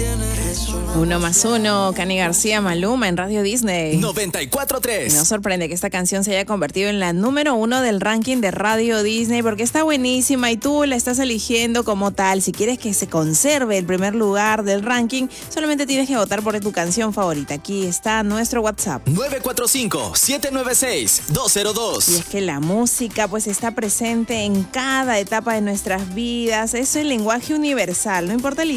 Uno más uno, Cani García, Maluma en Radio Disney. 94.3. No sorprende que esta canción se haya convertido en la número 1 del ranking de Radio Disney porque está buenísima y tú la estás eligiendo como tal. Si quieres que se conserve el primer lugar del ranking, solamente tienes que votar por tu canción favorita. Aquí está nuestro WhatsApp. 945-796-202. Y es que la música pues está presente en cada etapa de nuestras vidas. Es el lenguaje universal, no importa el